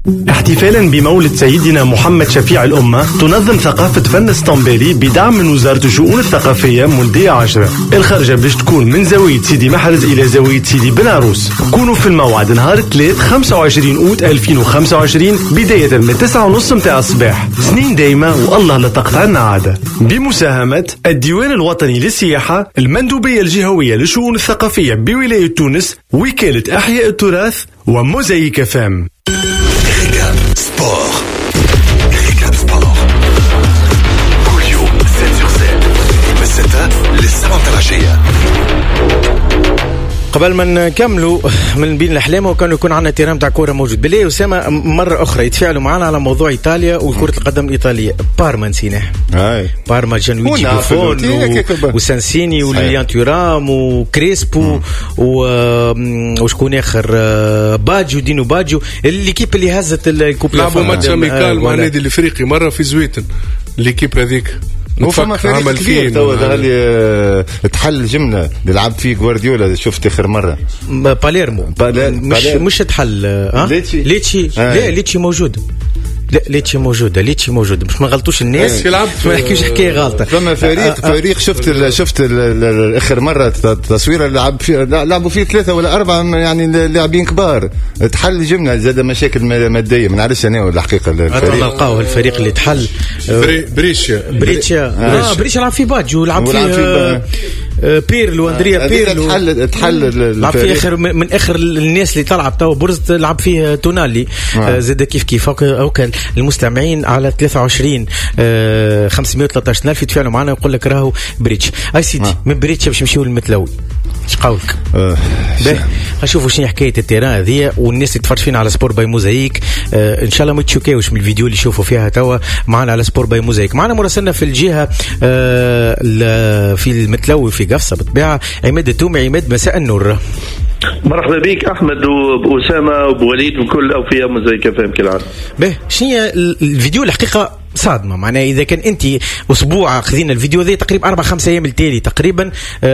احتفالا بمولد سيدنا محمد شفيع الأمة، تنظم ثقافة فن اسطنبولي بدعم من وزارة الشؤون الثقافية مولدية 10. الخرجة باش تكون من زاوية سيدي محرز إلى زاوية سيدي بن عروس. كونوا في الموعد نهار 3 25 أوت 2025 بداية من 9:30 متاع الصباح. سنين دايمة والله لا تقطع العادة. بمساهمة الديوان الوطني للسياحة، المندوبية الجهوية للشؤون الثقافية بولاية تونس، وكالة أحياء التراث، وموزايك فام. Sport. Recap Sport. كل يوم 7/7 من 6 للسبعة العشية. قبل ما نكملوا من بين الأحلام وكان يكون عنا تيران تاع كورة موجود بالله أسامة مرة أخرى يتفاعلوا معنا على موضوع إيطاليا وكرة القدم الإيطالية. بارما نسيناه، بارما جانويجي بوفون وسانسيني وليان تورام وكريسبو وشكون آخر باجيو دينو باجيو الليكيب اللي هزت الكوب. لعبوا ماتش أميكال مع النادي الإفريقي مرة في زويتن الليكيب هذيك. وفما فريق كبير توا اللي تحل جملة اللي لعب فيه غوارديولا شفت آخر مرة باليرمو مش تحل ليتشي لا ليتشي موجود. لا ليتشي موجودة باش ما غلطوش الناس ما نحكيش حكاية غلطة. فما فريق شفت آخر مرة تصوير لعبوا فيه 3 ولا 4 يعني لاعبين كبار. تحل جملة زاد مشاكل مادية ما نعرفش أنا الحقيقة. نلقاو الفريق اللي تحل بريتشا لعب فيه باجو لعب فيه بيرلو أندريا بيرلو تحل لعب فيه آخر من آخر الناس اللي تلعب توا برزت لعب فيه تونالي زاد كيف أوكل المستمعين على 23 513 ألف يتفاعلوا معنا ويقول لك راهو بريتش أي سيدي من بريتش باش نمشيو للمتلوي. ايش قولك؟ نشوفوا شنو حكايه التيران هذه والناس اللي تتفرج فينا على سبور باي موزايك. ان شاء الله ما تشوكيوش من الفيديو اللي يشوفوا فيها توا معنا على سبور باي موزايك. معنا مراسلنا في الجهه في المتلوي في قفصه بالطبيعه عماد التومي. عماد مساء النور. مرحبا بك احمد واسامه وبوليد وكل اوفياء موزايك فهم كل عام. شنو الفيديو الحقيقه صادمه معناها اذا كان انت اسبوع خذينا الفيديو ذي تقريبا 4-5 ايام التالي تقريبا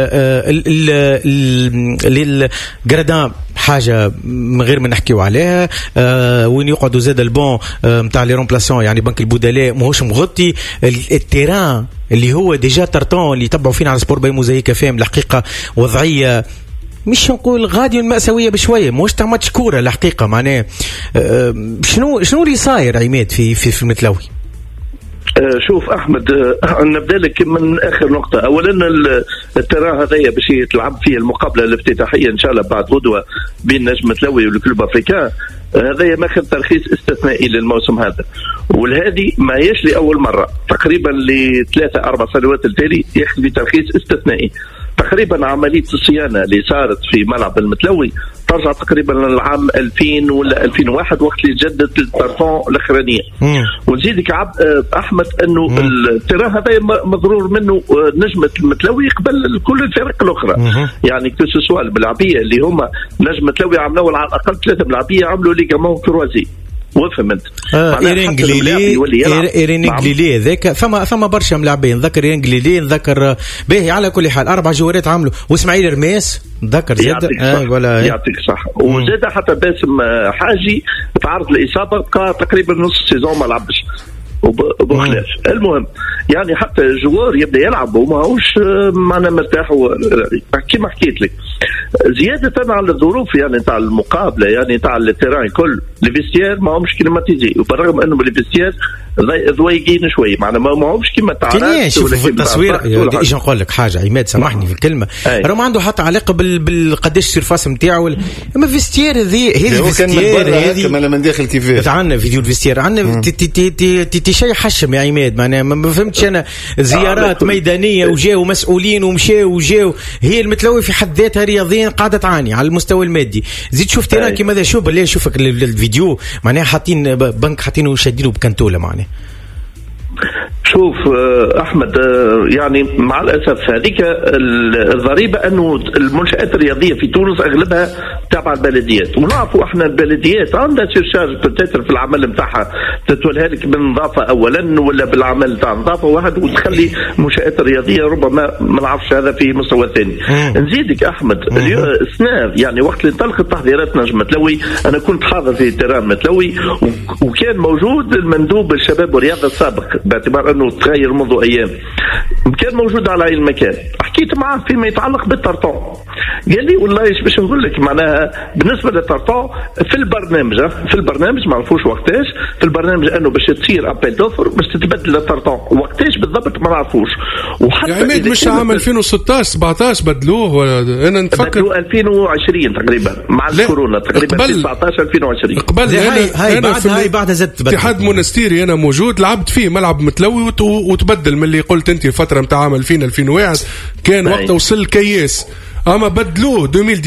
للجردان حاجه من غير ما نحكيو عليها وين يقعدوا زاد البون نتاع لي رومبلاسون يعني بنك البودلاء ماهوش مغطي التيران اللي هو ديجا ترتون اللي يتبعوا فينا على سبور باي موزايك فهم. الحقيقه وضعيه مش نقول غادي المأساوية بشوية موش تاع ماتش كورة الحقيقة. معناه شنو اللي صاير عماد في المتلوي؟ شوف أحمد نبدأ لك من آخر نقطة. أولا التران هذايا باش يتلعب فيه المقابلة الافتتاحية إن شاء الله بعد غدوة بين نجم متلوي والكلوب أفريكان. هذايا ماخذ ترخيص استثنائي للموسم هذا والهذه ما يش لأول مرة تقريبا ل3-4 سنوات التالي ياخذ بترخيص استثنائي. تقريبا عملية الصيانة اللي صارت في ملعب المتلوي ترجع تقريبا للعام 2000 ولا 2001 وقت اللي جدت الترفون الأخرانية. ونزيدك أحمد أنه التران هذا مضرور منه نجمة المتلوي قبل كل الفرق الأخرى. يعني كسوسوا الملاعبية اللي هم نجم متلوي عملوا على الأقل 3 ملاعبية عملوا ليغامون كروازي وفهمت إيرينغليلي ذاك ثم برشا ملاعبين نذكر إيرينغليلي نذكر باهي على كل حال 4 جوارات عملوا واسماعيل رماس نذكر زاد يعطيك صح وزاد حتى باسم حاجي تعرض الإصابة بقى تقريبا نص سيزون ما لعبش وبخلاف. المهم يعني حتى الجوار يبدا يلعب وما هوش معنا مرتاح كما حكيت لك. زياده على الظروف يعني تاع المقابله يعني تاع التيران كل الفيستير ما همش كليماتيزي وبالرغم انه الفيستير ضيقين شوي معنا ما همش كيما تاع في التصوير. ايش نقول لك حاجه عماد سامحني في الكلمه راه ما عنده حتى علاقه بالقداش السيرفاس نتاعو اما الفيستير هذه الفيستير هذه كما من داخل كيفاش عندنا فيديو الفيستير عندنا تي شيء حشم يا عماد معناها ما فهمتش انا زيارات ميدانيه وجاوا مسؤولين ومشاو وجاوا. هي المتلوي في حد ذاتها رياضيا قاعده تعاني على المستوى المادي. زيد شوف تيران كيما ذا شوف بالله شوفك الفيديو معناها حاطين بنك حاطينه وشادينه بكنتوله معناها. شوف احمد، يعني مع الاسف هذيك الضريبه انه المنشات الرياضيه في تونس اغلبها تابعه البلديات، ونعرفوا احنا البلديات عندها سيرشارج بتاتر في العمل نتاعها، تتولها لك بالنظافه اولا ولا بالعمل تاع نظافه واحد، وتخلي المنشات الرياضيه ربما ما نعرفش هذا في مستوى ثاني. نزيدك احمد السنه يعني وقت اللي انطلقت تحضيرات نجم متلوي انا كنت حاضر في تيران متلوي، وكان موجود المندوب الشباب والرياضه السابق باعتبار انه تغير منذ ايام، كان موجود على اي المكان. حكيت معه فيما يتعلق بالترطون، قال لي والله باش نقول لك معناها بالنسبه للترطون في البرنامج ما نعرفوش وقتاش، في البرنامج انه باش تصير ابل دوفر باش تتبدل الترطون، وقتاش بالضبط ما نعرفوش. وحتى يعني مش عام 2016 17 بدلوه، ولا انا نتفكر بدلوه 2020 تقريبا مع الكورونا تقريبا 19 2020 قبل. هاي بعد زدت اتحاد منستيري انا موجود لعبت فيه ملعب متلوي وتبدل من اللي قلت انت فتره نتاع عام 2001 كان وقتها وصل كياس، اما بدلوه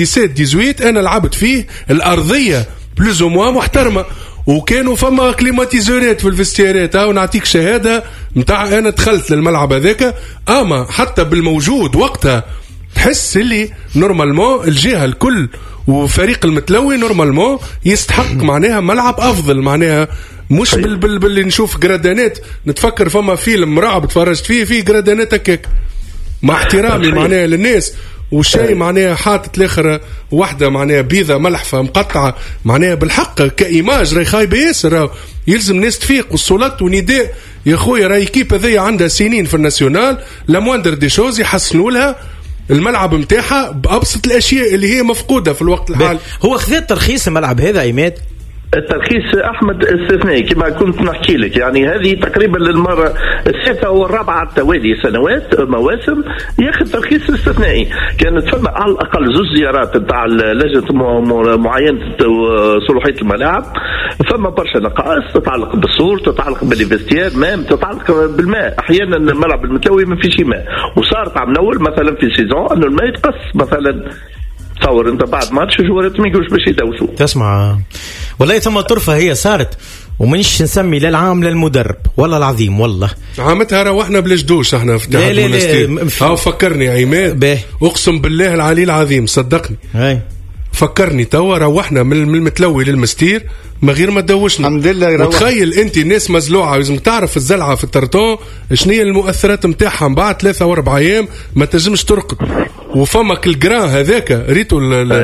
2017 انا لعبت فيه الارضيه بلوز او موا محترمه، وكانوا فما كليماتيزورات في الفستيارات، ونعطيك شهاده نتاع انا دخلت للملعب هذاك، اما حتى بالموجود وقتها تحس اللي نورمالمون الجهه الكل وفريق المتلوي نورمالمون يستحق معناها ملعب افضل، معناها مش باللي نشوف جرادانات. نتفكر فما فيلم رعب تفرجت فيه جرادانات هكاك، مع احترامي معناها للناس، والشيء معناها حاطط الاخر واحده معناها بيضه ملحفه مقطعه، معناها بالحق كايماج راهي خايبه ياسر، يلزم ناس تفيق والصولات ونداء يا خويا، راهي كيب هذيا عندها سنين في الناسيونال، لمواندر دي شوز يحسنوا لها الملعب متاعها بأبسط الأشياء اللي هي مفقودة في الوقت الحالي. هو خذ ترخيص الملعب هذا عماد؟ الترخيص احمد استثنائي كما كنت نحكي لك، يعني هذه تقريبا للمره الثالثه والرابعه على التوالي سنوات مواسم ياخذ ترخيص استثنائي. كانت فما على الاقل زوج زيارات نتاع لجنه معاينه صلاحيه الملاعب، فما برشا نقائص تتعلق بالسور، تتعلق بالفيستير، تتعلق بالماء. احيانا الملعب المتلوي ما فيش ماء، وصارت عم نول مثلا في سيزون انه الماء يتقص مثلا، تصور انت بعد ماتش جوارات ما يجوش باش يدوسوا. تسمع والله ثم طرفه هي صارت، ومنش نسمي لا العام لا المدرب والله العظيم، والله عامتها روحنا بلجدوش احنا في اتحاد المنستير. هاو فكرني عماد اقسم بالله العلي العظيم صدقني، هاي فكرني توا روحنا من المتلوي للمستير ما غير ما تدوشنا الحمد لله. تخيل انت الناس مزلوعه، لازم تعرف الزلعه في الترطون شنو هي المؤثرات نتاعها من بعد 3 و4 ايام ما تنجمش ترقد. وفما كل جران هذاك ريتو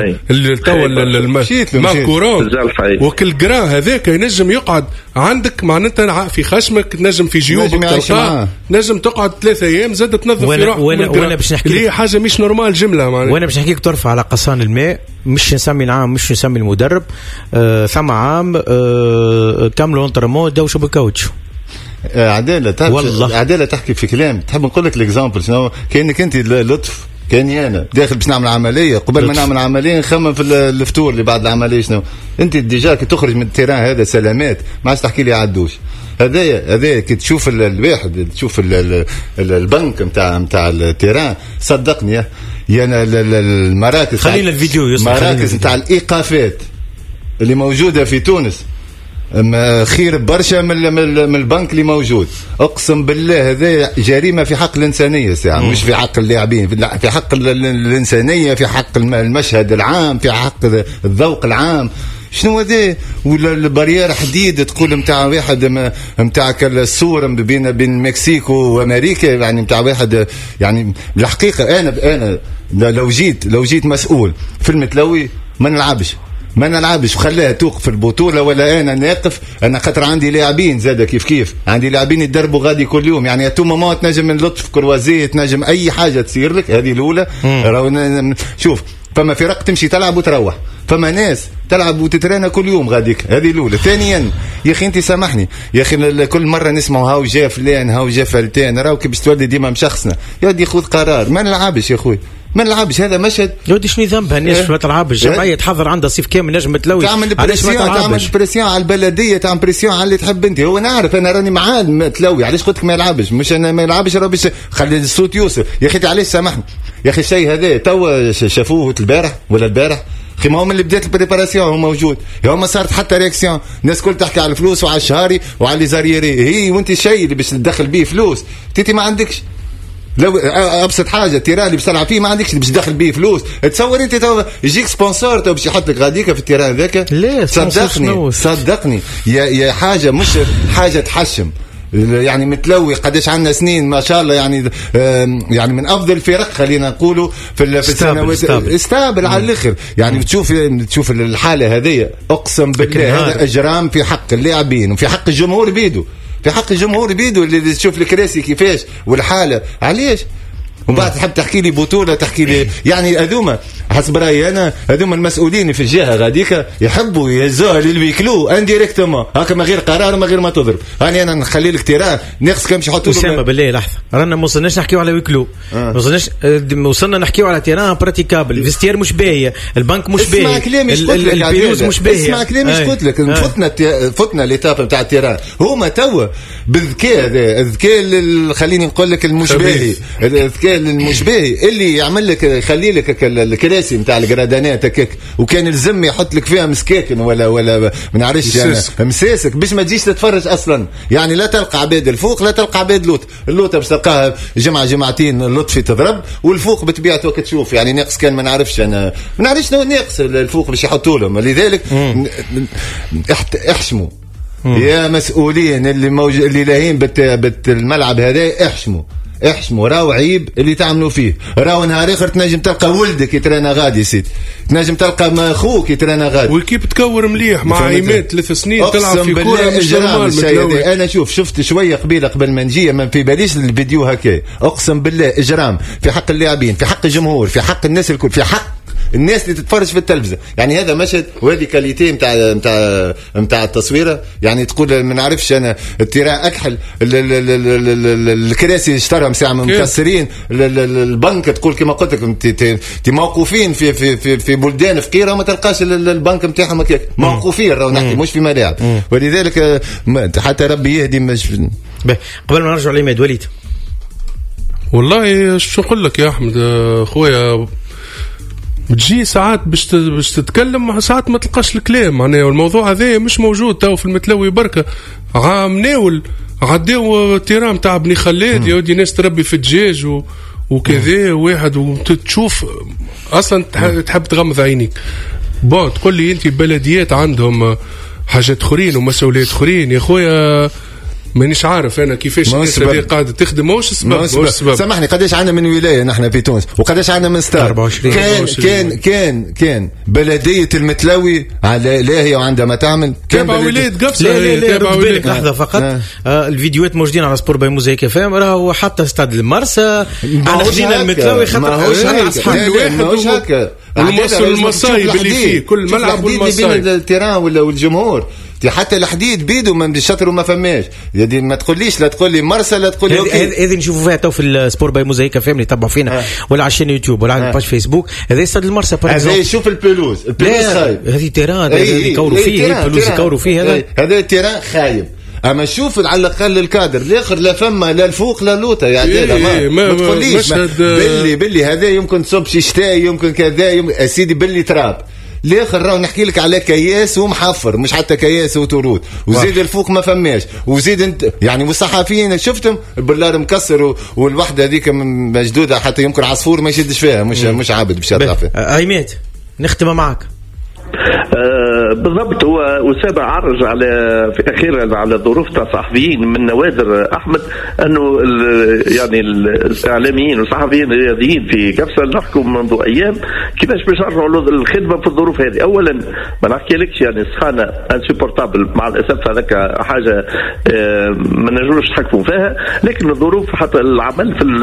توا الماء كورون، وكل جران هذاك ينجم يقعد عندك معناتها في خشمك، تنجم في جيوبك تلقاه، نجم تقعد 3 ايام زاد تنظف في روحك. وانا باش نحكي لي حاجه مش نورمال جمله معناتها. وانا باش نحكيك طرف على قصان الماء، مش نسمي العام مش نسمي المدرب. ثم عام كاملوا انترمو دوشوا بالكاوتشو. عدالة والله عدالة تحكي في كلام. تحب نقول لك الاكزامبل شنو؟ كأنك انت لطف كاني انا داخل باش نعمل عمليه، قبل ما نعمل عمليه نخمم في الفطور اللي بعد العمليه شنو. انت ديجا كي تخرج من التيران هذا سلامات، ما عادش تحكي لي عدوش. هذايا كي تشوف الواحد تشوف البنك نتاع التيران، صدقني يا المراكز، خلينا الفيديو مراكز نتاع الايقافات اللي موجوده في تونس خير برشا من البنك اللي موجود. اقسم بالله هذا جريمه في حق الانسانيه ساعه، مش في حق اللاعبين، في حق الانسانيه، في حق المشهد العام، في حق الذوق العام. شنو هذا؟ ولا البريار حديد تقول نتاع واحد نتاع الصوره بين المكسيك وامريكا، يعني نتاع واحد. يعني بالحقيقه انا لو جيت مسؤول في المتلوي ما نلعبش وخلاها توقف البطوله، ولا انا ناقف. انا خاطر عندي لاعبين زاد كيف عندي لاعبين يدربوا غادي كل يوم، يعني تو مومون تنجم من لطف كروازيه، تنجم اي حاجه تصير لك. هذه الاولى. شوف فما فرق تمشي تلعب وتروح، فما ناس تلعب وتترانى كل يوم غاديك. هذه الاولى. ثانيا يا اخي انت سامحني يا اخي، كل مره نسمعوا هاو جا فلان هاو جا فلتان، راهو كي باش تولي ديما مشخصنا. يا ودي خذ قرار، ما نلعبش يا اخوي، ما نلعبش. هذا مشهد يا ودي شنو ذنبها الناس ما تلعبش؟ الجمعيه تحضر عندها صيف كامل نجم تلوي، تعمل بريسيون على البلديه، تعمل بريسيون على اللي تحب انت. هو نعرف انا راني معاه تلوي، علاش قلت لك ما يلعبش؟ مش انا ما يلعبش، راه باش خلي الصوت يوصل. يا اخي علاش سامحني يا اخي الشيء هذا توا شافوه البارح ولا البارح، ما هو من اللي بدات البريباراسيون هو موجود. هما صارت حتى رياكسيون، الناس كل تحكي على الفلوس وعلى الشهري وعلى لي زاريري. هي وانت الشيء اللي باش تدخل بيه فلوس تيتي ما عندكش. لو ابسط حاجه التيران اللي باش تلعب فيه ما عندكش اللي باش تدخل بيه فلوس. تصور انت يجيك سبونسور تو باش يحط لك غاديكا في التيران ذاك. صدقني يا حاجه مش حاجه تحشم. يعني متلوي قداش عندنا سنين ما شاء الله، يعني من افضل الفرق خلينا نقولوا في السنوات استابل على الاخر. يعني تشوف الحاله هذه اقسم بالله هذا اجرام في حق اللاعبين وفي حق الجمهور بيدو، في حق الجمهور بيدو اللي تشوف الكراسي كيفاش والحاله علاش. ومن بعد تحب تحكي لي بطوله، تحكي لي يعني هذوما حسب رايي انا هذوما المسؤولين في الجهه غاديكا يحبوا يهزوها للويكلو انديريكتومون هكا من غير قرار من غير ما تضرب. هاني انا نخلي لك تيران ناقص كم يحطوا اسامه بالله لحظه، رانا ما وصلناش نحكيو على ويكلو، ما وصلناش وصلنا نحكيو على تيران براتيكابل. الفيستير مش باهيه، البنك مش باهي، اسمع كلامي البيروز مش باهيه. اسمع كلامي قلت لك فتنا ليتاب نتاع التيران. هما توا بالذكاء هذا الذكاء اللي خليني نقول لك المشباهي، الذكاء المشباهي اللي يعمل لك يخلي لك الكراسي نتاع الجرادانات هكاك، وكان الزم يحط لك فيها مسكاكن ولا ما نعرفش يعني مساسك باش ما تجيش تتفرج اصلا. يعني لا تلقى عباد الفوق لا تلقى عباد اللوطه باش تلقاها جمعتين اللطفي تضرب والفوق بطبيعته كتشوف يعني ناقص كان ما نعرفش انا ما نعرفش ناقص الفوق باش يحطوا لهم. لذلك احشموا يا مسؤولين اللي لاهين بالملعب هذا، احشموا راهو عيب اللي تعملوا فيه. راهو نهار اخر تنجم تلقى ولدك يترانا غادي سيد، تنجم تلقى ما اخوك يترانا غادي، وكيف تكور مليح مع عيمات 3 سنين تلعب في كوره مش نورمال. انا شفت شويه قبل ما نجي ما في باليش الفيديو هكا. اقسم بالله اجرام في حق اللاعبين، في حق الجمهور، في حق الناس الكل، في حق الناس اللي تتفرج في التلفزه. يعني هذا مشهد وهذه كاليتي نتاع التصويره. يعني تقول ما نعرفش انا التيران اكحل، الكراسي اشتراهم ساعه مكسرين، البنك تقول كما قلت لك موقوفين في بلدان فقيره وما تلقاش البنك نتاعهم هكاك موقوفين، راهو نحكي مش في ملاعب. ولذلك حتى ربي يهدي. قبل ما نرجع لعماد وليد، والله شو نقول لك يا احمد خويا، بتجي ساعات باش تتكلم ساعات ما تلقاش الكلام. معناها الموضوع هذا مش موجود تو في المتلوي بركه. عامناول عداو تيران تاع بني خلاد يا ودي ناس تربي في الدجاج وكذا واحد وتشوف اصلا تحب تغمض عينيك. تقول لي انت بلديات عندهم حاجات اخرين ومسؤوليات اخرين يا خويا. مانيش عارف انا كيفاش الناس اللي قاعده تخدم. موش السبب سامحني قداش عندنا من ولايه نحن في تونس وقداش عندنا من ستار. 24 كان بلديه المتلوي على لاهيه وعندها ما تعمل تابع ولايه قفصه. لا بالك لحظه فقط. الفيديوهات موجودين على سبور باي موزايك فهم. راهو حتى استاد المرسى على خدينا المتلوي خاطر اصحاب الواحد والمصايب اللي فيه كل ملعب والمصايب التيران والجمهور. حتى الحديد بيدو من الشطر وما فماش. يعني ما تقوليش لا تقول لي مرسى لا تقول لي هذه نشوفوا فيها تو في السبور باي موزايك فهم اللي يتبعوا فينا ولا على الشين يوتيوب ولا على الباج فيسبوك. هذا استاد المرسى هذا شوف البلوز خايب. هذه تيران يكوروا فيه البلوز يكوروا فيه. هذا تيران خايب. اما شوف على الاقل الكادر الاخر لا فما لا الفوق لا لوطه. يعني ما تقوليش باللي هذا يمكن تصب شتاء يمكن كذا سيدي باللي تراب. الاخر راهو نحكي لك على كياس ومحفر مش حتى كياس وتورود وزيد الفوق ما فماش وزيد انت يعني. والصحفيين شفتهم البلار مكسر والوحده هذيك مجدوده حتى يمكن عصفور ما يشدش فيها مش عابد باش يطلع فيها. عماد نختم معك. بالضبط. هو أسامة عرج على في أخيرا على ظروف الصحفيين. من نوادر أحمد أنه يعني الإعلاميين والصحفيين الرياضيين في قفصة نحكوا منذ أيام كيفاش باش يرجعوا الخدمة في الظروف هذه. أولا ما نحكي لكش يعني سخانة انسوبورتابل مع الأسف هذاك حاجة ما نجوش نحكموا فيها. لكن الظروف حتى العمل في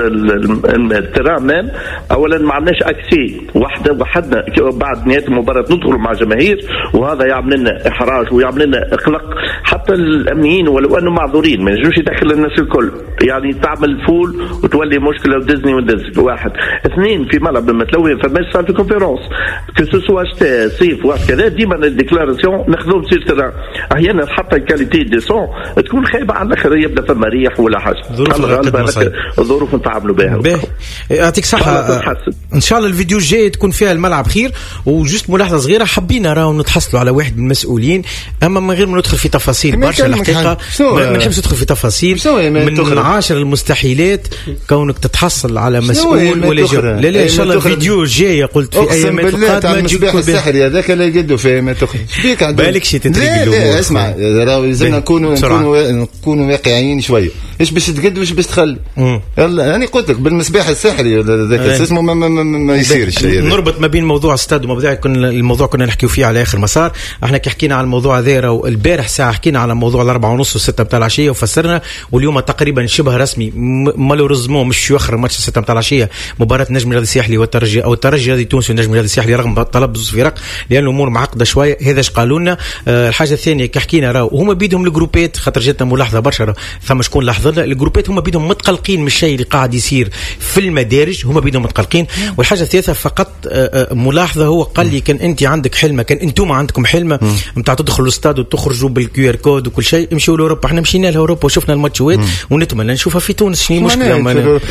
الترام أولا ما عندناش أكسي وحدنا بعد نهاية المباراة ندخل مع جماهير وهذا يعمل لنا احراج ويعمل لنا اقلاق. حتى الامنيين ولو انهم معذورين ما ينجوش يدخل الناس الكل، يعني تعمل فول وتولي مشكله ودزني وندز. واحد اثنين في ملعب المتلوي فماش صار في كونفيرونس كو سوا شتاء صيف وقت كذا، ديما الديكلاراسيون ناخذهم سير ترى. احيانا حتى الكاليتي دي سون تكون خايبه على الاخر، يبدا فما ريح ولا حاجه، الظروف نتعاملوا بها. يعطيك صحه. ان شاء الله الفيديو الجاي تكون فيها الملعب خير. وجست ملاحظه صغيره حبينا راهو نتحصلوا على واحد من المسؤولين، اما من غير ما ندخل في تفاصيل برشا الحقيقه، ما نحبش ندخل في تفاصيل. من 10 المستحيلات كونك تتحصل على مسؤول ولا جرم. لا ان شاء الله الفيديو الجاي قلت في ايامات القادمه نجيب السحري هذاك اللي يقدوا فيه ما تخرج بيك عندك بالك شي تدريب. لا اسمع راهو لازمنا نكونوا واقعيين شويه. ايش باش تقد واش باش تخلي؟ يلا انا قلت لك بالمصباح السحري ذاك اسمه ما يصيرش الشيء. نربط ما بين موضوع استاد وموضوع الموضوع كنا نحكيو فيه على اخر مسار. احنا كي حكينا على الموضوع هذا والبارح ساعه حكينا على موضوع 4:30 و6 بتاع العشيه وفسرنا، واليوم تقريبا شبه رسمي مالوريزمون مش يؤخر ماتش 6 بتاع العشيه مباراه النجم الرياضي الساحلي والترجي، او الترجي الرياضي التونسي والنجم الرياضي الساحلي رغم طلب زوز فرق لان الامور معقده شويه. هذا اش قالوا لنا. الحاجه الثانيه كي حكينا راهو هما بيدهم الجروبات، خاطر جاتنا ملاحظه برشا ثم شكون لاحظ لنا الجروبات هما بيدهم متقلقين من الشيء اللي قاعد يصير في المدارج، هما بيدهم متقلقين. والحاجه الثالثه فقط ملاحظه هو قال لي كان انت عندك حلمه، كان انتم عندكم حلمه نتاع تدخلوا الاستاد وتخرجوا بالكيو ار كود وكل شيء، امشيوا لاوروبا. احنا مشينا لاوروبا وشفنا الماتشات ونتمنى نشوفها في تونس. شنو مشكله؟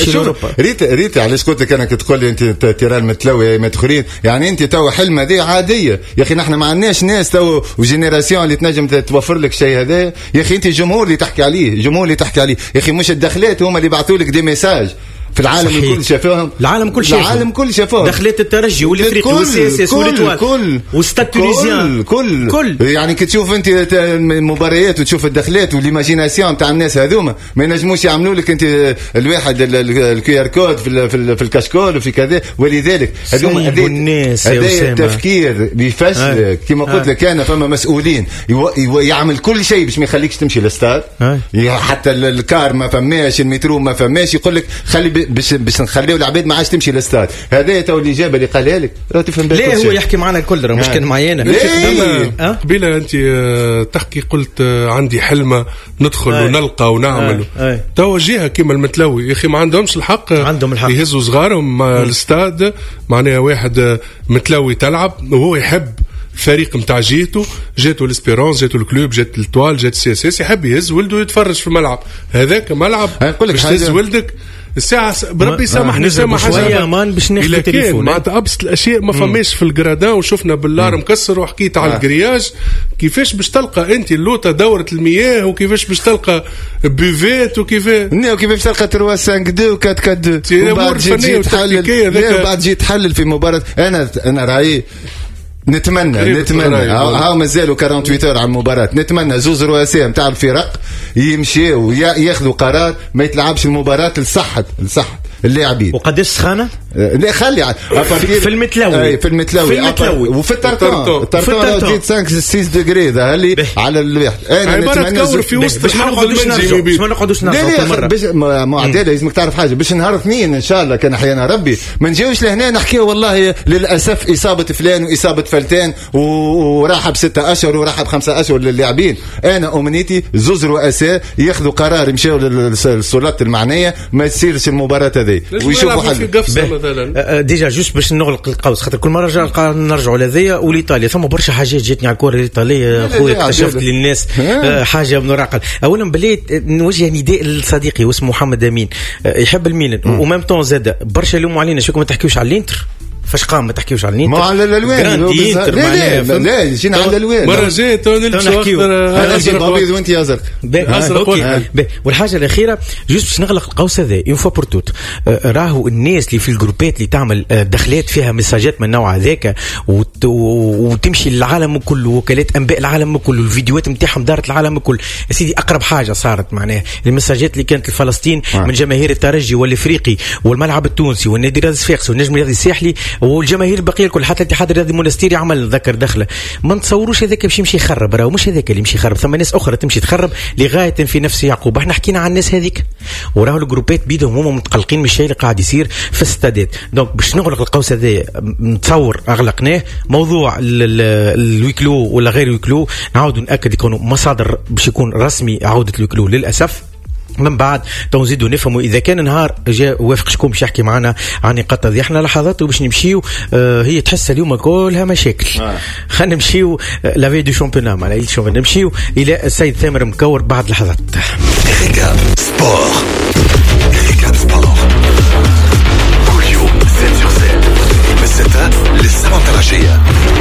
ريت علاش قلت لك انا تقول لي انت ترى المتلوي ما تخرين، يعني انت تو حلم هذه عاديه يا اخي. نحن ما عندناش ناس تو وجينيراسيون اللي تنجم توفر لك شيء هذا يا اخي. انت جمهور اللي تحكي عليه، جمهور اللي تحكي عليه يا اخي، مش الدخلات هم اللي بعثوا لك دي ميساج في العالم الكل شافوهم. العالم كل شافوهم. دخلت الترجي والافريقي والسياسي والاتوال والستاد تونيزيان كل يعني كي تشوف انت المباريات وتشوف الدخلات والايماجيناسيون تاع الناس هذوما ما ينجموش يعملوا لك انت الواحد الكيو ار كود في الكشكول وفي كذا. ولذلك هذوما هذا التفكير بيفشل. كما قلت لك انا فما مسؤولين يعمل كل شيء باش ما يخليكش تمشي للاستاد، حتى الكار ما فماش، المترو ما فماش، يقول لك خلي باش نخليو العباد ما عادش تمشي للاستاد. هذا تو الاجابه اللي قالها لك راه تفهم. ليه هو يحكي معنا الكل مش كان معانا قبيله انت تحكي قلت عندي حلمه ندخل ونلقى ونعمل. تو جهه كيما المتلوي يا اخي ما عندهمش الحق يهزوا صغارهم الاستاد. معناها واحد متلوي تلعب وهو يحب فريق متاع جيتو الاسبيرونس، جيتو الكلوب، جات التوال، جات السي اس اس، يحب يهز ولده يتفرج في الملعب. هذاك ملعب باش تهز ولدك الساعه بربي يسامحني سامح حاجه امان باش ناخذ التليفون. معناتها ابسط الاشياء ما فماش في الجرادان وشفنا باللار مكسر وحكيت على الجرياج. كيفاش باش تلقى انت اللوطه دوره المياه وكيفاش باش تلقى بوفيت وكيفاش تلقى 3 5 2 4 4 وبعد جيت تحلل في مباراه. انا رايي نتمنى ها مازالوا 48 على المباراة. نتمنى زوز رؤساء نتاع الفرق يمشيوا ياخذوا قرار ما يتلعبش المباراة لصحة اللاعبين. وقداش سخانة؟ لا خلي في المتلوي وفي الترتون زيد 5 6 دغري ذا اللي على الواحد. انا نتمنى في وسط الحوض المنزلي ما نقعدوش نرجعوا معدل. لازمك تعرف حاجه باش نهار اثنين ان شاء الله كان احيانا ربي ما نجيوش لهنا نحكيو والله للاسف اصابه فلان واصابه فلتان وراح ب6 أشهر وراح ب5 أشهر للاعبين. انا امنيتي زوز رؤساء ياخذوا قرار يمشيو للسلطات المعنيه ما تصيرش المباراه هذه ويشوفوا حاجه. ديجا جوست باش نغلق القوس خاطر كل مره نرجعوا لهذيا ولإيطاليا ثم برشا حاجات جاتني على الكره الإيطالية. خويا اكتشفت للناس حاجه من العقل. اولا بليت نوجه نداء لصديقي واسمه محمد امين يحب الميلان ومام طون زاد برشا لوم علينا شكون ما تحكيوش على الانتر. فاش قام ما تحكيوش على الانتر. ما على الالوان لا جينا على الالوان مره جيت انا جيت ابيض وانت ازرق. والحاجه الاخيره جوست باش نغلق القوس هذا اون فوا بور توت. راهو الناس اللي في الجروبات اللي تعمل دخلات فيها مساجات من النوع هذاك وتمشي للعالم كله وكالات انباء العالم كله الفيديوهات نتاعهم دارت العالم كله. يا سيدي اقرب حاجه صارت معناها المساجات اللي كانت لفلسطين من جماهير الترجي والافريقي والملعب التونسي والنادي الرياضي الصفاقسي والنجم الرياضي الساحلي والجماهير البقيه الكل حتى الاتحاد الرياضي المونستيري عمل ذكر دخله. ما نتصوروش هذاك باش يمشي يخرب، راهو مش هذاك اللي يمشي يخرب، ثم ناس اخرى تمشي تخرب لغايه في نفس يعقوب. احنا حكينا عن الناس هذيك وراهو الجروبات بيدهم هما متقلقين من الشيء اللي قاعد يصير في الستادات. دونك باش نغلق القوس هذا نتصور اغلقناه. موضوع الويكلو ولا غير الويكلو نعاودوا ناكد يكونوا مصادر باش يكون رسمي عوده الويكلو للاسف. من بعد نزيدوا نفهموا اذا كان نهار جاء وافق شكون باش يحكي معنا عن نقاط هذه. احنا لحظات باش نمشيو هي تحس اليوم كلها مشاكل. خلينا نمشيو لافي دو شامبيونا معناها نمشيو الى السيد ثامر مكور بعد لحظات. ريكاب سبور كل يوم 7/7 من 6 للسبعة العشية.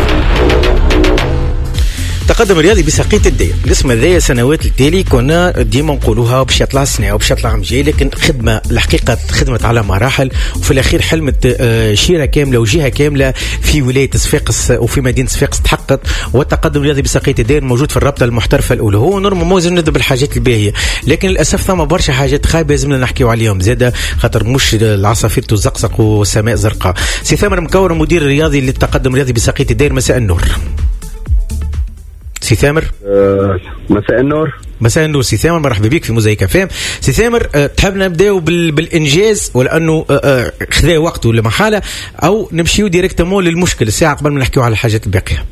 تقدم رياضي بسقية الدير. الاسم هذايا سنوات التالي كنا ديما نقولوها باش يطلع سنة وباش يطلع عام جاي، لكن خدمة الحقيقة خدمت على مراحل، وفي الأخير حلمت شيرة كاملة وجهة كاملة في ولاية صفاقس وفي مدينة صفاقس تحققت. والتقدم الرياضي بسقية الدير موجود في الرابطة المحترفة الأولى. هو نورمال موزن ندب الحاجات الباهية، لكن للأسف ثم برشا حاجات خايبة لازمنا نحكيو عليهم زادة، خاطر مش العصافير تزقزق والسماء زرقاء. سي ثامر مكور مدير الرياضي للتقدم الرياضي بسقية الدير، مساء النور. سي ثامر. مساء النور. مساء النور سي ثامر، مرحبا بك في موزايك فام. سي ثامر تحب نبداو بالانجاز ولا انه خذا وقت ولا محاله، او نمشيو ديريكتومون للمشكل الساعه قبل ما نحكيو على الحاجات الباقيه؟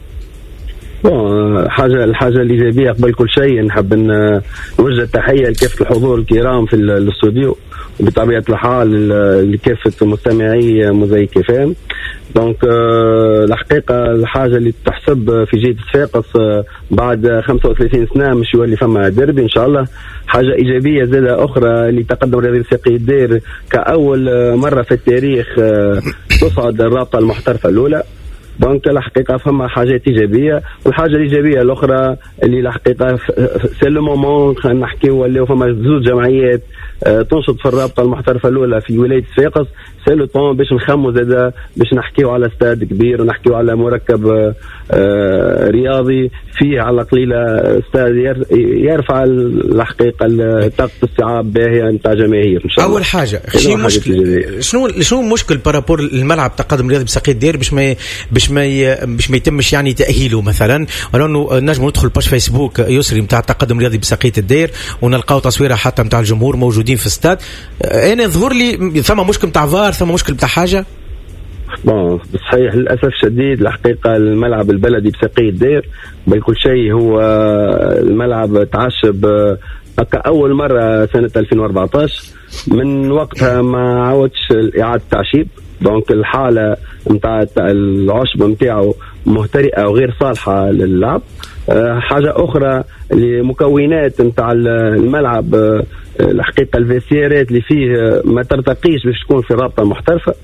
الحاجه الايجابيه قبل كل شيء نحب نوجه تحيه لكافه الحضور الكرام في الاستوديو، بطبيعه الحال لكافه مستمعي موزايك فام. دونك الحقيقه الحاجه اللي تحسب في جهه صفاقس بعد 35 سنه مش يولي فما ديربي ان شاء الله. حاجه ايجابيه زاده اخرى اللي تقدم رياضي بسقية الدير كاول مره في التاريخ تصعد الرابطه المحترفه الاولى. دونك الحقيقه فما حاجات ايجابيه. والحاجه الايجابيه الاخرى اللي الحقيقه سي لو مومون خلينا نحكيو ولاو فما زوج جمعيات تنشط في الرابطه المحترفه الاولى في ولايه صفاقس. سي لو طون باش نخمو زاده باش نحكيو على استاد كبير ونحكيو على مركب رياضي فيه على قليله استاد يرفع الحقيقه طاقه استيعاب باهيه نتاع جماهير ان شاء الله. اول حاجه شنو مشكل بارابور الملعب تقدم رياضي بسقية الدير باش ما يتمش يعني تاهيله مثلا، ولا انه نجم ندخل باش فيسبوك يسري نتاع التقدم الرياضي بسقية الدير ونلقاو تصويره حتى نتاع الجمهور موجودين في الاستاد. انا ظهر لي ثم مشكل نتاع فار، ثم مشكل نتاع حاجه. صحيح للاسف شديد الحقيقه الملعب البلدي بسقية الدير بكل شيء هو الملعب تعشب كأول مرة سنة 2014. من وقتها ما عودش إعادة تعشيب. دونك الحالة متاع العشب متاعه مهترئة وغير صالحة للعب. حاجة أخرى لمكونات متاع الملعب الحقيقة الفيسيرات اللي فيه ما ترتقيش باش تكون في رابطة محترفة.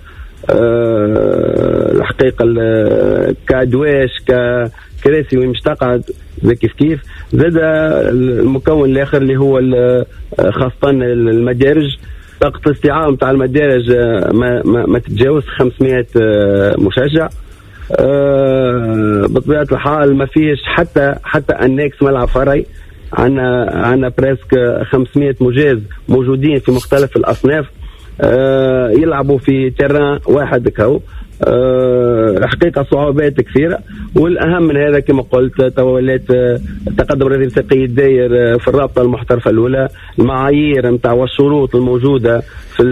الحقيقة كادواش ككراسي ومش تقعد زي كيف زاد. المكون الآخر اللي هو خاصة المدارج، طاقة استيعاب تاع المدارج ما تتجاوز 500 مشجع. بطبيعة الحال ما فيش حتى انكس ملعب فرعي. عنا بريسك 500 مجاز موجودين في مختلف الأصناف يلعبوا في تيران واحد كهو. حقيقة صعوبات كثيرة، والأهم من هذا كما قلت توليت تقدم رياضي بسقية الدير في الرابطة المحترفة الأولى. المعايير متاع والشروط الموجودة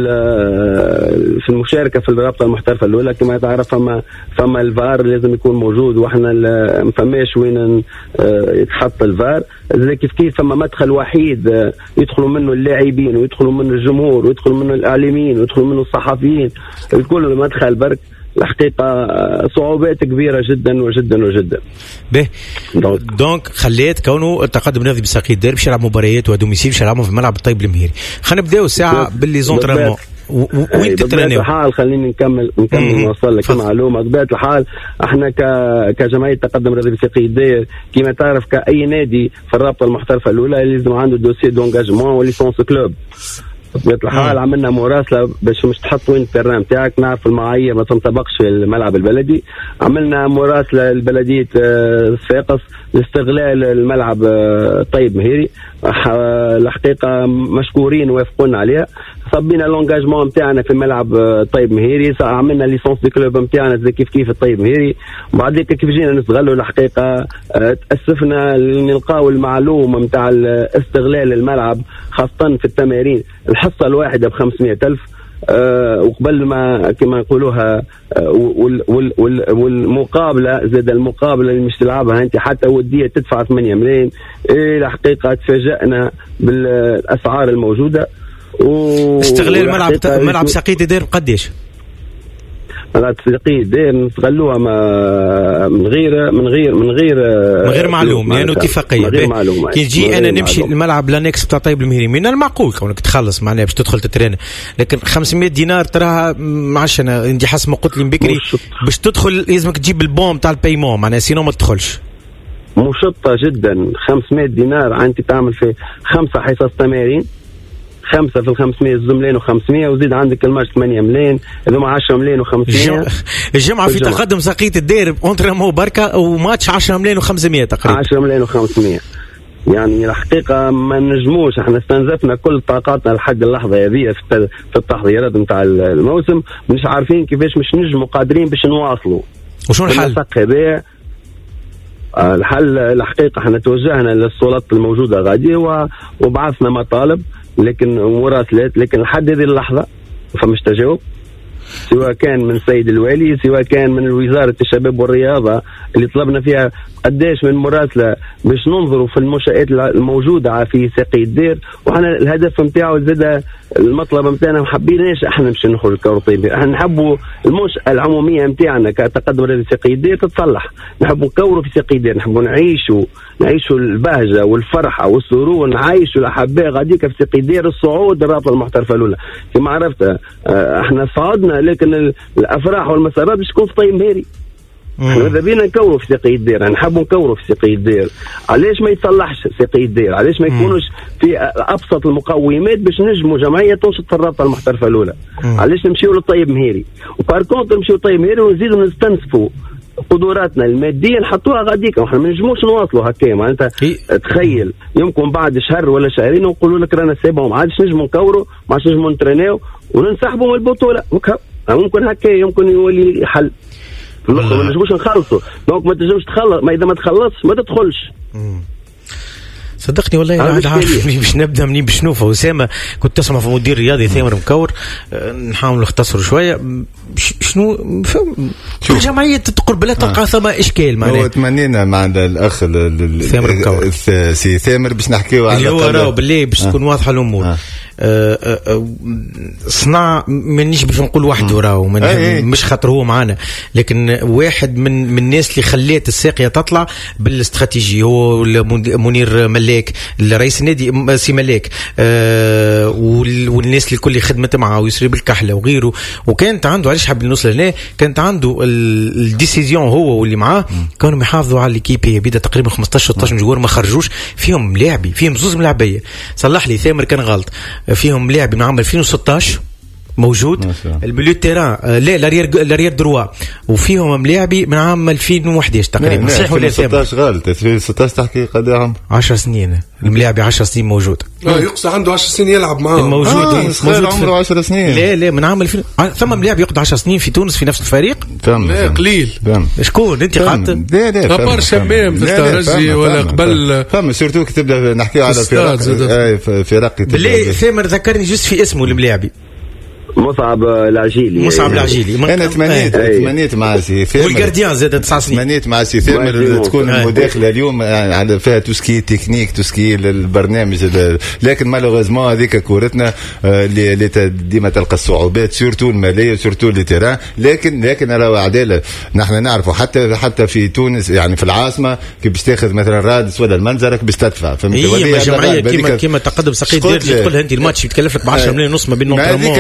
في المشاركة في الرابطة المحترفة الأولى كما تعرف فما الفار لازم يكون موجود، وإحنا ما فماش وين يتحط الفار. زي كيف فما مدخل وحيد يدخلوا منه اللاعبين ويدخلوا منه الجمهور ويدخلوا منه الإعلاميين ويدخلوا منه الصحفيين، الكل مدخل برك. الحقيقة صعوبات كبيرة جدا وجدا وجدا. دونك خليت كونه التقدم الرياضي بسقية الدير باش يلعب مباريات ودوميسيل باش يلعبوا في ملعب الطيب المهيري. خلينا نبداو الساعة باللي زونترينمون. وين تترينيو؟ الحال خليني نكمل نوصل لك معلومة. بطبيعة الحال احنا كجمعية تقدم الرياضي بسقية الدير كما تعرف كأي نادي في الرابطة المحترفة الأولى لازم عنده دوسي دونجاجمون وليسونس كلوب. بطبيعة الحال عملنا مراسلة باش مش تحط وين الترام تاعك، نعرف المعايير ما تنطبقش في الملعب البلدي. عملنا مراسلة لبلدية صفاقس لاستغلال الملعب طيب مهيري. الحقيقة مشكورين وافقونا عليها. صبينا لونجاجمون نتاعنا في ملعب طيب مهيري، عملنا ليسونس دي كلوب نتاعنا زي كيف الطيب مهيري. بعد ذلك كيف جينا نستغلوا الحقيقة تأسفنا نلقاو المعلومة نتاع استغلال الملعب خاصة في التمارين. الحصة الواحدة ب500,000 وقبل ما كما يقولوها والمقابله زاد المقابله اللي مش تلعبها انت حتى وديه تدفع 8 ملايين. الحقيقه تفاجئنا بالاسعار الموجوده. استغلال ملعب سقيت دير قديش؟ ملعب سقيت دير نستغلوها من غير معلوم يعني اتفاقيه. كي نجي انا نمشي الملعب لانكس بتاع طيب المهيري من المعقول كونك تخلص معناها باش تدخل تترين، لكن 500 دينار تراها معش انا عندي حسب ما قلت لي بكري باش تدخل لازمك تجيب البوم تاع البايمون معناها سينو ما تدخلش. مشطه جدا 500 دينار انت تعمل في 5 حصص تمارين، 5 في 500 مليون و500 وزيد عندك الماتش 8 ملايين هذوما 10 ملايين و500. الجمعة في تقدم سقيت الدير اونتريمون بركة وماتش 10 ملايين و500 تقريبا. 10 ملايين و500 يعني الحقيقة ما نجموش. احنا استنزفنا كل طاقاتنا لحد اللحظة هذه في التحضيرات نتاع الموسم، مش عارفين كيفاش مش نجموا قادرين باش نواصلوا. وشو الحل؟ الحل الحقيقة احنا توجهنا للسلطات الموجودة غادي وبعثنا مطالب لكن مراسلات، لكن لحد هذه اللحظة فمش تجاوب، سواء كان من السيد الوالي سواء كان من وزارة الشباب والرياضة اللي طلبنا فيها قداش من مراسلة باش ننظروا في المنشآت الموجودة في ساقي الدير. وحنا الهدف نتاعو زاد المطلب نتاعنا ما حبيناش احنا نمشي ندخل الكورة طيبة، احنا نحبوا المنشأة العمومية نتاعنا كتقدم رياضي ساقي الدير تتصلح، نحبوا نكوروا في ساقي الدير، نحبوا نعيشوا البهجة والفرحة والسرور، نعيشوا الأحباء غاديك في ساقي الدير. الصعود الرابطة المحترفة الأولى كما عرفت احنا صعدنا، لكن الأفراح والمسارات باش تكون في طيب مهيري. احنا بينا نكوروا في ساقي الدير، نحبوا نكوروا في ساقي الدير. علاش ما يتصلحش ساقي الدير؟ علاش ما يكونوش في ابسط المقومات باش نجموا جمعيه تنشط في الرابطه المحترفه الاولى؟ علاش نمشيو للطيب مهيري وباركونت نمشيو للطيب مهيري ونزيدوا نستنسفوا قدراتنا الماديه نحطوها غاديك؟ احنا ما نجموش نواصلوا هكا. معناتها تخيل يمكن بعد شهر ولا شهرين ونقولوا لك رانا سيبهم ما عادش نجموا نكوروا ما عادش نجموا نترينيو وننسحبوا من البطوله. ممكن هكا يمكن يولي حل. ما نجموش نخلصوا دونك ما تنجمش تخلص، ما اذا ما تخلصش ما تدخلش. صدقني والله الواحد عارف باش نبدا منين باش نوفى. أسامة كنت تسمع في مدير رياضي ثامر مكور، نحاول نختصر شويه شنو كل جمعيه تقرب لا تلقى ثم اشكال معناها. هو تمنينا مع الاخ ثامر مكور سي ثامر باش نحكيو على اللي هو راهو بالله باش تكون واضحه الامور. صنع مانيش باش نقول وحده راهو مش خاطر هو معانا، لكن واحد من الناس اللي خلات الساقيه تطلع بالاستراتيجي هو منير ملاك رئيس النادي سي ملاك، والناس اللي كل خدمت معه ويسري بالكحله وغيره. وكانت عنده علاش حاب نوصل هنا، كانت عنده الديسيزيون هو واللي معاه كانوا يحافظوا على الكيبي بدا تقريبا 15 16 جوار ما خرجوش فيهم ملاعبي، فيهم زوز ملاعبيه. صلح لي ثامر كان غلط، فيهم لاعب من عام 2016 موجود البليو تيران لا لاريير دروا، وفيهم ملاعبي من عام 2011 تقريبا. صحيح ولا 2016 غلط؟ 2016 تحكي قد عام 10 سنين الملاعبي 10 سنين موجود. يقصى عنده 10 سنين يلعب معاه موجود عمره 10 سنين. لا من عام 2000 ثم ملاعب يقعد 10 سنين في تونس في نفس الفريق. لا قليل. شكون انت قعدت؟ لا برشا شمام في الترجي ولا قبل فما سورتو كي تبدا نحكيو على فرق بالله. ثامر ذكرني جست في اسمه الملاعبي مصعب العجيلي. انا تمنيت مع سي ثامر والجارديان زاد 9 سنين. تمنيت مع سي ثامر تكون المداخله اليوم على فيها توسكي تكنيك توسكي البرنامج، لكن مالوغيزمون هذيك كورتنا اللي ديما تلقى الصعوبات سورتو الماليه سورتو لي تيران. لكن راهو عداله نحن نعرفوا حتى في تونس يعني في العاصمه كي باش تاخذ مثلا رادس ولا المنزرك باش تدفع. فهمت؟ جمعيه كيما تقدم سقيت دير تقول انت الماتش يتكلف لك ب 10 مليون ونص ما بين هذيك المشكل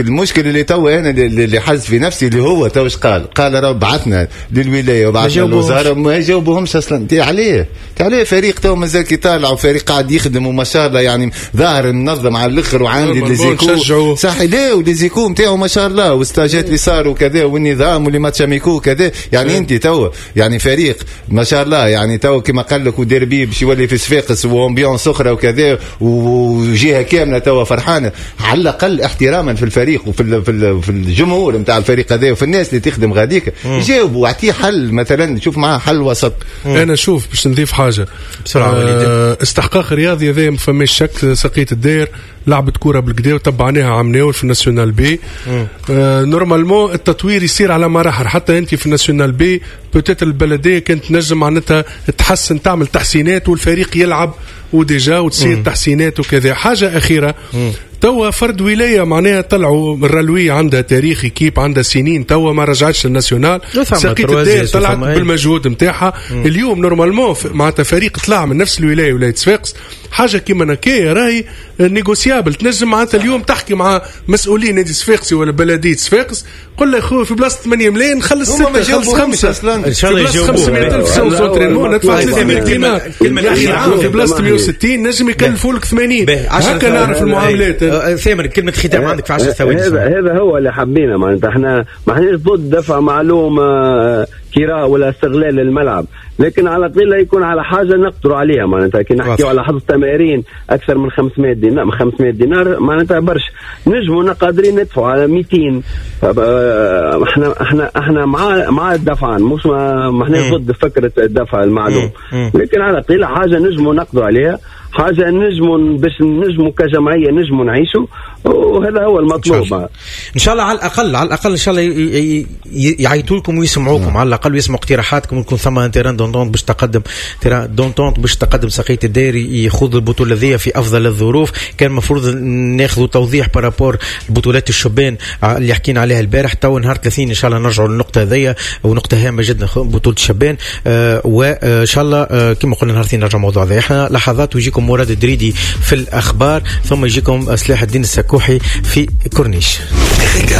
المشكل اللي توا انا اللي حز في نفسي اللي هو تو قال راه بعثنا للولايه وبعثنا للوزاره ما يجاوبوهمش اصلا. عليه فريق تو مازال كي طالع وفريق قاعد يخدم وما شاء الله يعني ظاهر منظم على الاخر وعندي ليزيكو صح لا وليزيكو نتاعو ما شاء الله واستاجات اللي صاروا كذا والنظام واللي ماتشاميكو كذا يعني انت تو يعني فريق ما شاء الله يعني تو كما قال لك وديربي باش يولي في صفاقس وامبيونس اخرى وكذا وجهه كامله تو فرحانه على الاقل احتراما في الفريق وفي الجمهور نتاع الفريق هذا وفي الناس اللي تخدم غاديك يجاوبوا واعطيه حل مثلا نشوف معاه حل وسط. انا شوف باش نضيف حاجه بسرعه استحقاق رياضي هذا ما فماش شك. سقيت الدير لعبت كوره بالكدا وتبعناها عمناول في الناسيونال بي. نورمالمون التطوير يصير على مراحل. حتى انت في الناسيونال بي بوتيت البلديه كانت نجم معناتها تحسن تعمل تحسينات والفريق يلعب وديجا وتصير تحسينات وكذا. حاجه اخيره توا فرد ولايه معناها طلعوا الرلوي عندها تاريخ كيب عندها سنين توا ما رجعتش للناسيونال. سقيت الدير طلعت بالمجهود نتاعها. اليوم نورمالمون معناتها فريق طلع من نفس الولايه ولايه صفاقس حاجه كيما نكايه راهي نيغوسيابل. تنجم معناتها اليوم تحكي مع مسؤولين نادي صفاقسي ولا بلديه صفاقس قل له خويا في بلاصه 8 ملايين نخلص 6 خلص 5 اصلا ان شاء الله يجاوبوا 500,000 سنه ترينمون ندفع 300 دينار في بلاصه 160 نجم يكلفوا لك 80. هكا نعرف المعاملات. ثامر كلمه ختام عندك في 10 ثواني. هذا هو اللي حابينه معناتها احنا ما احناش ضد دفع معلومه كراء ولا استغلال الملعب لكن على الاقل يكون على حاجه نقدروا عليها معناتها كي نحكيوا على حظ تمارين اكثر من 500 دينار 500 دينار معناتها برشا نجموا قادرين ندفعوا على 200. احنا مع الدفع مش ما احنا ضد فكره الدفع المعلوم لكن على الاقل حاجه نجموا نقدروا عليها حاجه نجموا باش نجموا كجمعيه نجموا نعيشوا وهذا هو المطلوب. ان شاء الله على الاقل ان شاء الله يعيطوا لكم ويسمعوكم على الاقل ويسمعوا اقتراحاتكم ويكون ثم تيران دونتونت باش تقدم سقيت الدير يخوض البطوله ذي في افضل الظروف. كان المفروض ناخذوا توضيح بارابور بطولات الشبان اللي حكينا عليها البارح. تو نهار 30 ان شاء الله نرجعوا للنقطه هذيا ونقطه هامه جدا بطوله الشبان وان شاء الله كما قلنا نهار 30 نرجع الموضوع هذا. احنا لحظات ويجيكم مراد الدريدي في الاخبار ثم يجيكم سلاح الدين السكوحي في كورنيش.